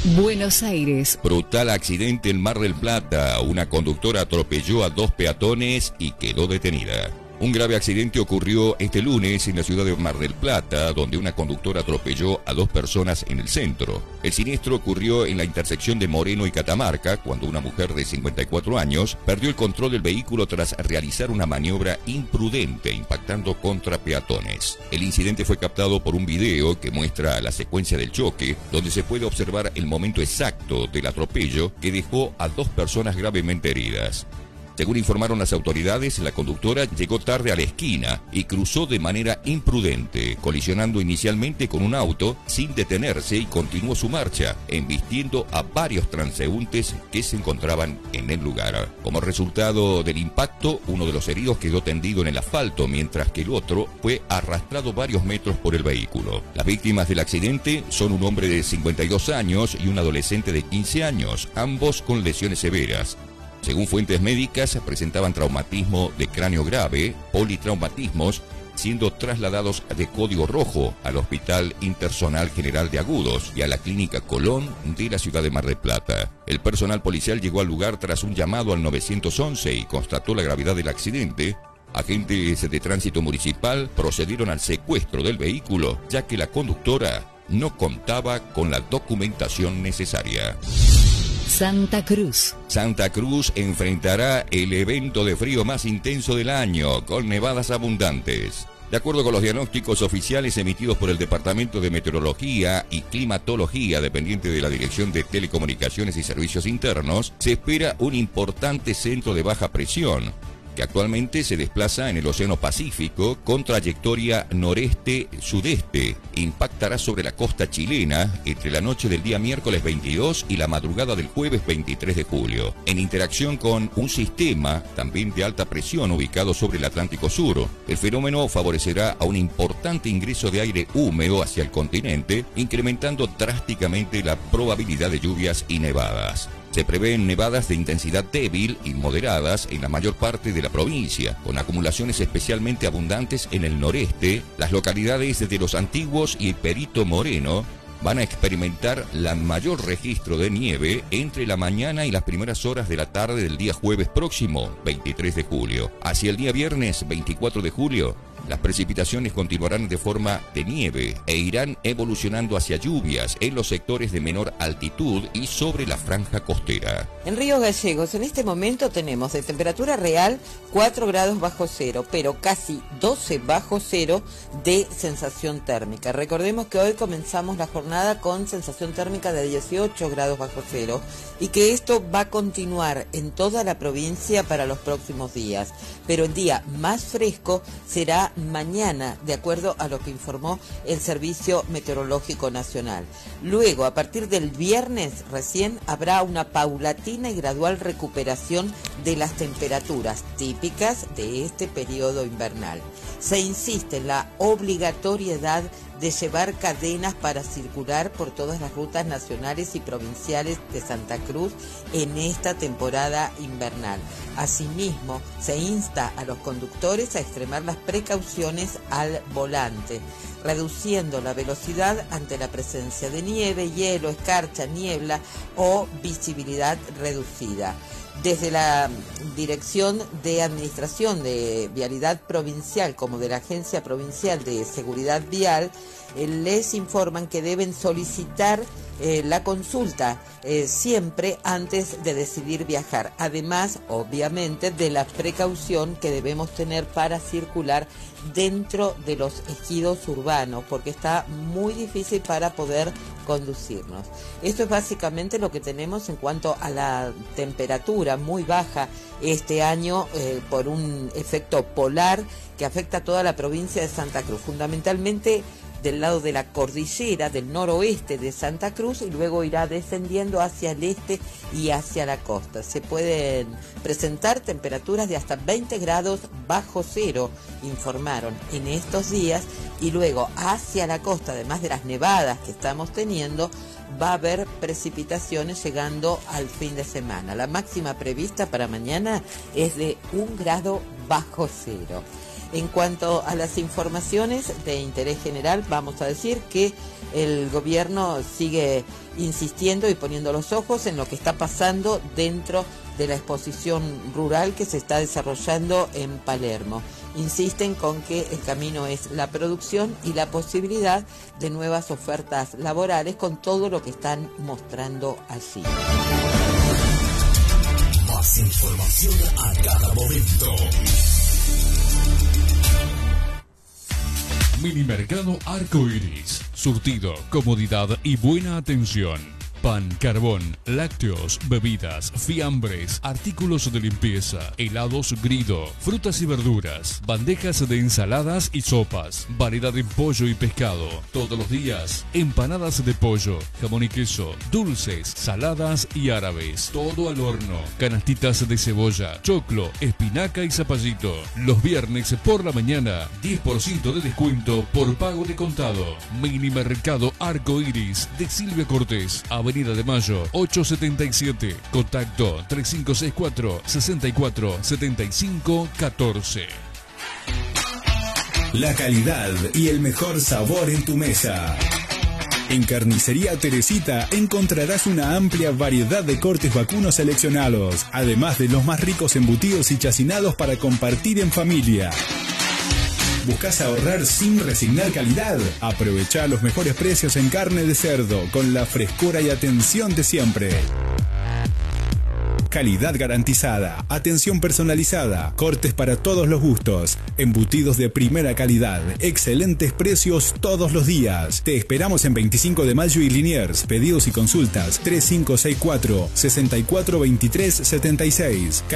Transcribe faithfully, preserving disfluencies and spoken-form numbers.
Buenos Aires. Brutal accidente en Mar del Plata. Una conductora atropelló a dos peatones y quedó detenida. Un grave accidente ocurrió este lunes en la ciudad de Mar del Plata, donde una conductora atropelló a dos personas en el centro. El siniestro ocurrió en la intersección de Moreno y Catamarca, cuando una mujer de cincuenta y cuatro años perdió el control del vehículo tras realizar una maniobra imprudente, impactando contra peatones. El incidente fue captado por un video que muestra la secuencia del choque, donde se puede observar el momento exacto del atropello que dejó a dos personas gravemente heridas. Según informaron las autoridades, la conductora llegó tarde a la esquina y cruzó de manera imprudente, colisionando inicialmente con un auto sin detenerse y continuó su marcha, embistiendo a varios transeúntes que se encontraban en el lugar. Como resultado del impacto, uno de los heridos quedó tendido en el asfalto, mientras que el otro fue arrastrado varios metros por el vehículo. Las víctimas del accidente son un hombre de cincuenta y dos años y un adolescente de quince años, ambos con lesiones severas. Según fuentes médicas, presentaban traumatismo de cráneo grave, politraumatismos, siendo trasladados de código rojo al Hospital Interzonal General de Agudos y a la Clínica Colón de la ciudad de Mar del Plata. El personal policial llegó al lugar tras un llamado al nueve once y constató la gravedad del accidente. Agentes de tránsito municipal procedieron al secuestro del vehículo, ya que la conductora no contaba con la documentación necesaria. Santa Cruz. Santa Cruz enfrentará el evento de frío más intenso del año, con nevadas abundantes. De acuerdo con los diagnósticos oficiales emitidos por el Departamento de Meteorología y Climatología, dependiente de la Dirección de Telecomunicaciones y Servicios Internos, se espera un importante centro de baja presión, que actualmente se desplaza en el Océano Pacífico con trayectoria noreste-sudeste. Impactará sobre la costa chilena entre la noche del día miércoles veintidós y la madrugada del jueves veintitrés de julio, en interacción con un sistema también de alta presión ubicado sobre el Atlántico Sur. El fenómeno favorecerá a un importante ingreso de aire húmedo hacia el continente, incrementando drásticamente la probabilidad de lluvias y nevadas. Se prevén nevadas de intensidad débil y moderadas en la mayor parte de la provincia, con acumulaciones especialmente abundantes en el noreste. Las localidades de Los Antiguos y Perito Moreno van a experimentar la mayor registro de nieve entre la mañana y las primeras horas de la tarde del día jueves próximo, veintitrés de julio. Hacia el día viernes, veinticuatro de julio, las precipitaciones continuarán de forma de nieve e irán evolucionando hacia lluvias en los sectores de menor altitud y sobre la franja costera. En Ríos Gallegos, en este momento tenemos de temperatura real cuatro grados bajo cero, pero casi doce bajo cero de sensación térmica. Recordemos que hoy comenzamos la jornada con sensación térmica de dieciocho grados bajo cero y que esto va a continuar en toda la provincia para los próximos días. Pero el día más fresco será mañana, de acuerdo a lo que informó el Servicio Meteorológico Nacional. Luego, a partir del viernes recién, habrá una paulatina y gradual recuperación de las temperaturas típicas de este periodo invernal. Se insiste en la obligatoriedad de llevar cadenas para circular por todas las rutas nacionales y provinciales de Santa Cruz en esta temporada invernal. Asimismo, se insta a los conductores a extremar las precauciones al volante, reduciendo la velocidad ante la presencia de nieve, hielo, escarcha, niebla o visibilidad reducida. Desde la Dirección de Administración de Vialidad Provincial como de la Agencia Provincial de Seguridad Vial, eh, les informan que deben solicitar eh, la consulta eh, siempre antes de decidir viajar. Además, obviamente, de la precaución que debemos tener para circular dentro de los ejidos urbanos, porque está muy difícil para poder conducirnos. Esto es básicamente lo que tenemos en cuanto a la temperatura muy baja este año eh, por un efecto polar que afecta a toda la provincia de Santa Cruz, fundamentalmente del lado de la cordillera del noroeste de Santa Cruz, y luego irá descendiendo hacia el este y hacia la costa. Se pueden presentar temperaturas de hasta veinte grados bajo cero, informaron en estos días, y luego hacia la costa, además de las nevadas que estamos teniendo, va a haber precipitaciones llegando al fin de semana. La máxima prevista para mañana es de un grado bajo cero. En cuanto a las informaciones de interés general, vamos a decir que el gobierno sigue insistiendo y poniendo los ojos en lo que está pasando dentro de la exposición rural que se está desarrollando en Palermo. Insisten con que el camino es la producción y la posibilidad de nuevas ofertas laborales con todo lo que están mostrando allí. Más información a cada momento. Minimercado Arco Iris. Surtido, comodidad y buena atención. Pan, carbón, lácteos, bebidas, fiambres, artículos de limpieza, helados Grido, frutas y verduras, bandejas de ensaladas y sopas, variedad de pollo y pescado. Todos los días, empanadas de pollo, jamón y queso, dulces, saladas y árabes. Todo al horno. Canastitas de cebolla, choclo, espinaca y zapallito. Los viernes por la mañana, diez por ciento de descuento por pago de contado. Minimercado Arco Iris de Silvia Cortés, Avenida de Mayo, ochocientos setenta y siete. Contacto tres cinco seis cuatro, seis cuatro siete cinco uno cuatro. La calidad y el mejor sabor en tu mesa. En Carnicería Teresita encontrarás una amplia variedad de cortes vacunos seleccionados, además de los más ricos embutidos y chacinados para compartir en familia. ¿Buscas ahorrar sin resignar calidad? Aprovecha los mejores precios en carne de cerdo con la frescura y atención de siempre. Calidad garantizada, atención personalizada, cortes para todos los gustos, embutidos de primera calidad, excelentes precios todos los días. Te esperamos en veinticinco de mayo y Liniers. Pedidos y consultas tres cinco seis cuatro, seis cuatro dos tres siete seis.